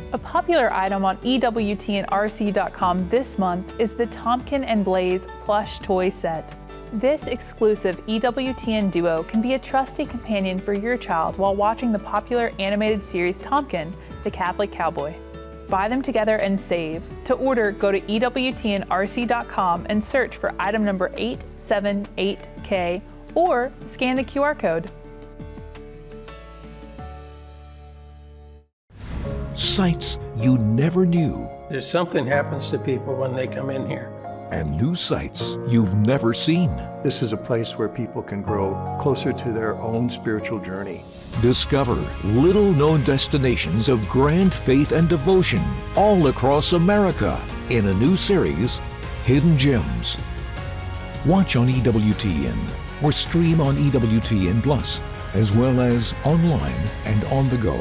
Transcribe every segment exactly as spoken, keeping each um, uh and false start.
A popular item on E W T N R C dot com this month is the Tompkin and Blaze plush toy set. This exclusive E W T N duo can be a trusty companion for your child while watching the popular animated series Tompkin, the Catholic Cowboy. Buy them together and save. To order, go to E W T N R C dot com and search for item number eight seven eight K or scan the Q R code. Sights you never knew. There's something happens to people when they come in here. And new sights you've never seen. This is a place where people can grow closer to their own spiritual journey. Discover little-known destinations of grand faith and devotion all across America in a new series, Hidden Gems. Watch on E W T N or stream on E W T N Plus, as well as online and on the go.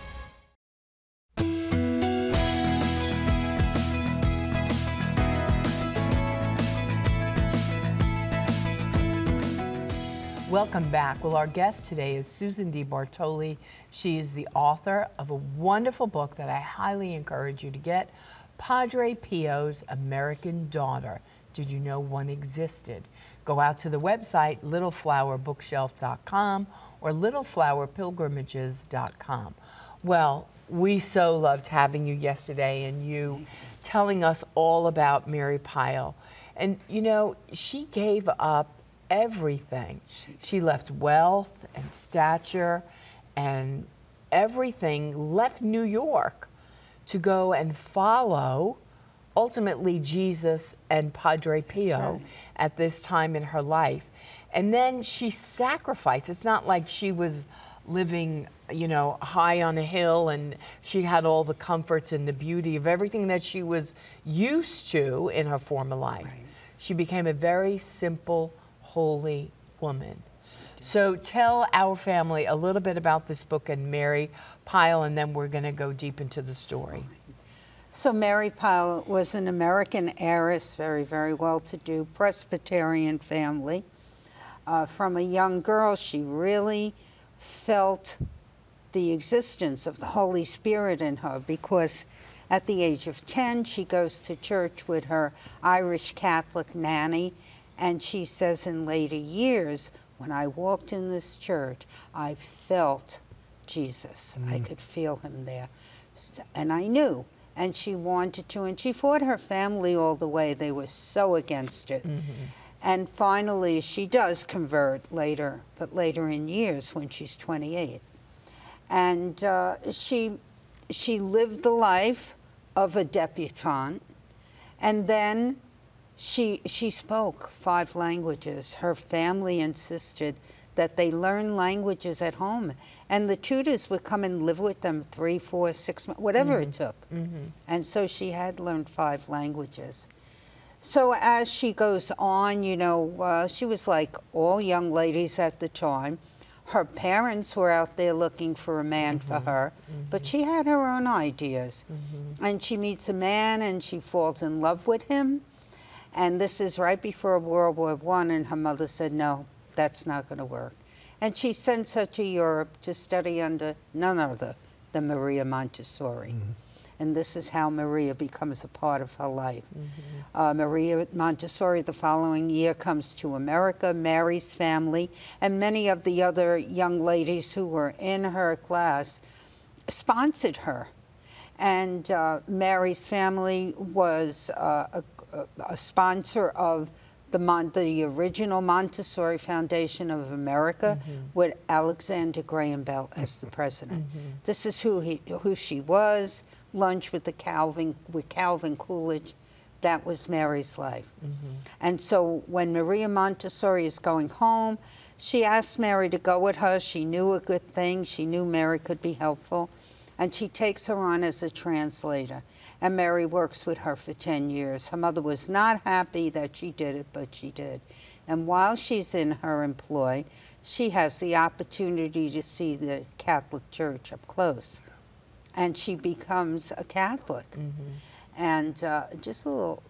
Welcome back. Well, our guest today is Susan DeBartoli. She is the author of a wonderful book that I highly encourage you to get, Padre Pio's American Daughter. Did you know one existed? Go out to the website little flower bookshelf dot com or little flower pilgrimages dot com. Well, we so loved having you yesterday and you telling us all about Mary Pile. And you know, she gave up everything. She left wealth and stature and everything, left New York to go and follow ultimately Jesus and Padre Pio right. at this time in her life. And then she sacrificed. It's not like she was living, you know, high on a hill and she had all the comforts and the beauty of everything that she was used to in her former life. Right. She became a very simple, holy woman. So tell our family a little bit about this book and Mary Pile, and then we're going to go deep into the story. So Mary Pile was an American heiress, very, very well-to-do Presbyterian family. Uh, from a young girl, she really felt the existence of the Holy Spirit in her, because at the age of ten, she goes to church with her Irish Catholic nanny. And she says in later years, when I walked in this church, I felt Jesus. Mm. I could feel him there. And I knew. And she wanted to. And she fought her family all the way. They were so against it. Mm-hmm. And finally, she does convert later, but later in years when she's twenty-eight. And uh, she, she lived the life of a debutante. And then She, she spoke five languages. Her family insisted that they learn languages at home. And the tutors would come and live with them three, four, six months, whatever mm-hmm. it took. Mm-hmm. And so she had learned five languages. So as she goes on, you know, uh, she was like all young ladies at the time. Her parents were out there looking for a man mm-hmm. for her, mm-hmm. but she had her own ideas. Mm-hmm. And she meets a man and she falls in love with him. And this is right before World War One, and her mother said, no, that's not going to work. And she sends her to Europe to study under none other than Maria Montessori. Mm-hmm. And this is how Maria becomes a part of her life. Mm-hmm. uh, Maria Montessori the following year comes to America, marries family, and many of the other young ladies who were in her class sponsored her. And uh, Mary's family was uh, a a sponsor of the, Mon the original Montessori Foundation of America mm-hmm. with Alexander Graham Bell as the president. Mm-hmm. This is who he, who she was. Lunch with the Calvin with Calvin Coolidge. That was Mary's life. Mm-hmm. And so when Maria Montessori is going home, she asks Mary to go with her. She knew a good thing. She knew Mary could be helpful. And she takes her on as a translator. And Mary works with her for ten years. Her mother was not happy that she did it, but she did. And while she's in her employ, she has the opportunity to see the Catholic Church up close. And she becomes a Catholic. Mm-hmm. And uh, just a little